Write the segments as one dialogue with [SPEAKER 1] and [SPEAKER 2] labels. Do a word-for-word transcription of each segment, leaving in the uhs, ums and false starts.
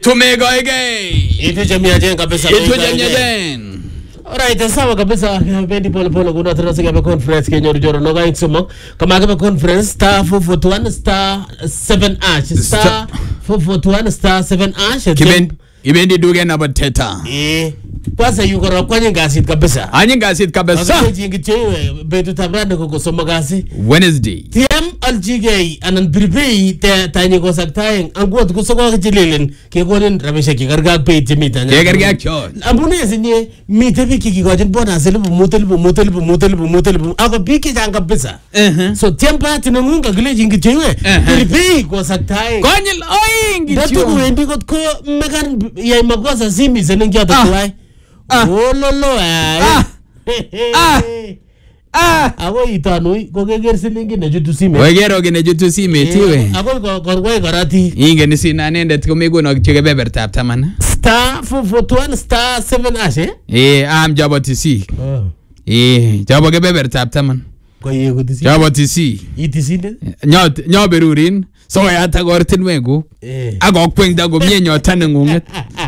[SPEAKER 1] Tumegoige.
[SPEAKER 2] Itu jamia jen kabisa.
[SPEAKER 1] Itu jamia jen.
[SPEAKER 2] Alright, sawa kabisa. Bendi pole pole kuna tunasikia kwa conference Kenya Rujoro noga insumo. Kama kwa conference star four four one star seven ash star four four one star seven ash.
[SPEAKER 1] Kiben ibendi duge na bateta.
[SPEAKER 2] Eh. Kwanza yuko na kwani ngasit kabisa.
[SPEAKER 1] Anyi ngasit kabisa.
[SPEAKER 2] Kasi jingi chewe betu tabrande ko kusoma gasi.
[SPEAKER 1] Wednesday.
[SPEAKER 2] T M L G K anan birbe te tani ko saktayen angot ko soko ke jilelen ke gonen rabesha ki garga pe jimita.
[SPEAKER 1] Ke garga chon.
[SPEAKER 2] Abune sinye mite biki ki gojin bona selibu mutelibu mutelibu mutelibu mutelibu ako biki janga kabisa. So tempa tinunga gile jingi chewe birbe ko saktayen.
[SPEAKER 1] Konyil oi ngi
[SPEAKER 2] Datu ko endi ko ko mekan ya magosa simi senengia tatwai. Oh lo lo ah ah ah awo itanu ko keger silingi ne jutu sime
[SPEAKER 1] wegero ge ne jutu sime tiwe
[SPEAKER 2] ako ko ko ko garati
[SPEAKER 1] inge ni sina nendet ko megono chege beber tap taman
[SPEAKER 2] star four four one star seven ash eh
[SPEAKER 1] eh am jaboti si
[SPEAKER 2] oh
[SPEAKER 1] eh jabo ge beber tap taman
[SPEAKER 2] ko yego tisi
[SPEAKER 1] jaboti si
[SPEAKER 2] itisi de
[SPEAKER 1] nyot nyoberurin so ya ta gortin wego
[SPEAKER 2] eh
[SPEAKER 1] ago kwenda go mienyo tanungunget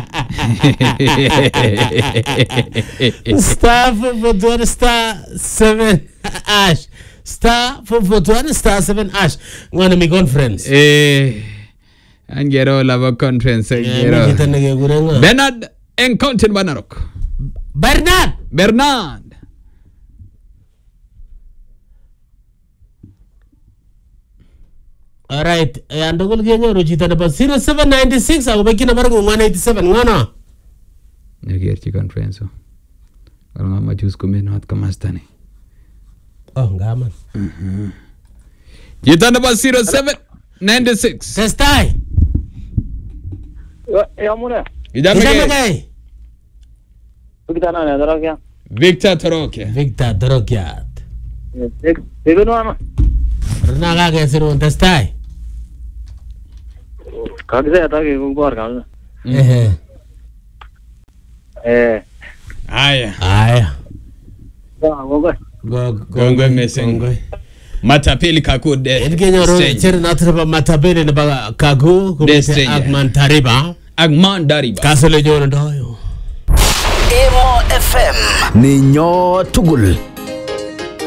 [SPEAKER 2] star four four one star seven ash star four four one star seven ash ngwana mi conference
[SPEAKER 1] eh angero lava conference angero
[SPEAKER 2] eh kitane gurenga
[SPEAKER 1] Bernard encounter Banarok
[SPEAKER 2] Bernard
[SPEAKER 1] Bernard
[SPEAKER 2] alright andogol genyo chita namba zero seven nine six akobeki number ko one eighty-seven ngana
[SPEAKER 1] negerchi conference alanga majus kumenot kamastani
[SPEAKER 2] oh ngaman
[SPEAKER 1] mhm chita namba zero seven nine six
[SPEAKER 2] testai
[SPEAKER 3] ya muna
[SPEAKER 1] kijana
[SPEAKER 2] kai
[SPEAKER 3] Victor na Dorokia
[SPEAKER 1] Victor Torokia
[SPEAKER 2] Victor Torokia
[SPEAKER 3] Bebeno ama
[SPEAKER 2] runa ga ga siro testai
[SPEAKER 3] kagze atake kubar kaza
[SPEAKER 2] eh
[SPEAKER 3] eh
[SPEAKER 1] aya
[SPEAKER 2] aya
[SPEAKER 3] gogo
[SPEAKER 2] go
[SPEAKER 1] gongwe meseng matapeli kakude
[SPEAKER 2] edgenyo ro cher natraba matapeli ne ba kago ko agman tariba
[SPEAKER 1] agman dariba
[SPEAKER 2] kasole joro ndoyo
[SPEAKER 4] Emo F M Ninyo Tugul